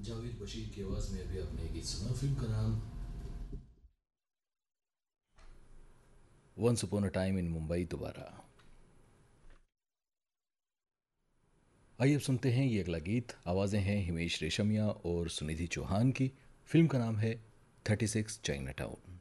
जावेद बशीर की आवाज़ में अभी आपने गीत सुना। फिल्म का नाम once upon a time in Mumbai दोबारा। आइए अब सुनते हैं ये अगला गीत। आवाज़ें हैं हिमेश रेशमिया और सुनिधि चौहान की। फिल्म का नाम है 36 चाइना टाउन।